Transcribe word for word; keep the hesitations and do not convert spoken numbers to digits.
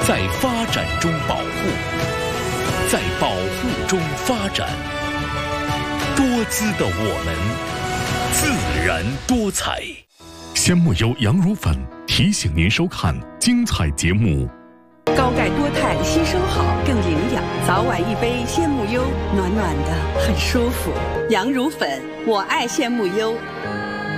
在发展中保护，在保护中发展。多姿的我们，自然多彩。 鲜木优羊乳粉提醒您收看精彩节目。 高钙多肽吸收好，更营养。早晚一杯鲜木优，暖暖的，很舒服。羊乳粉，我爱鲜木优。